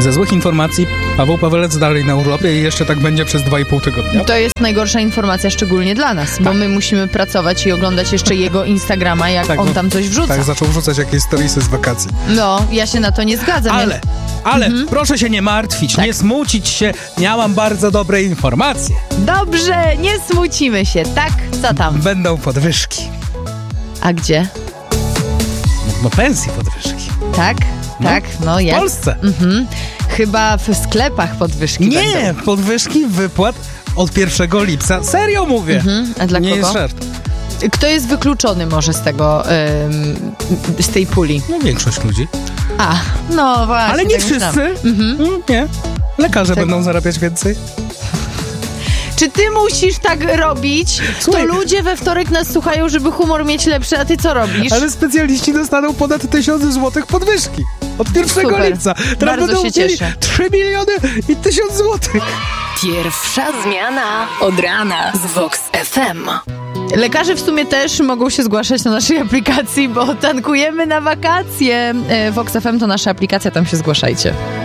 Ze złych informacji Paweł Pawelec dalej na urlopie i jeszcze tak będzie przez 2,5 tygodnia. To jest najgorsza informacja, szczególnie dla nas, bo my musimy pracować i oglądać jeszcze jego Instagrama, jak on tam coś wrzuca. Tak, zaczął wrzucać jakieś storiesy z wakacji. No, ja się na to nie zgadzam. Ale proszę się nie martwić, nie smucić się, miałam bardzo dobre informacje. Dobrze, nie smucimy się, tak? Co tam? Będą podwyżki. A gdzie? No pensji podwyżki. Tak? Tak, no jak? W Polsce. Chyba w sklepach podwyżki będą. Nie, podwyżki wypłat od 1 lipca. Serio mówię. A dla nie kogo? jest żart. Kto jest wykluczony może z tego, z tej puli? No większość ludzi. A, no właśnie. Ale nie tak wszyscy. Nie. Lekarze Tak. będą zarabiać więcej. Czy ty musisz tak robić? Słuchaj. To ludzie we wtorek nas słuchają, żeby humor mieć lepszy, a ty co robisz? Ale specjaliści dostaną ponad 1000 złotych podwyżki. Od 1 Super. lipca. Teraz Bardzo będą się mieli cieszę. 3 miliony i 1000 złotych. Pierwsza zmiana od rana z Vox FM. Lekarze w sumie też mogą się zgłaszać na naszej aplikacji, bo tankujemy na wakacje. Vox FM to nasza aplikacja, tam się zgłaszajcie.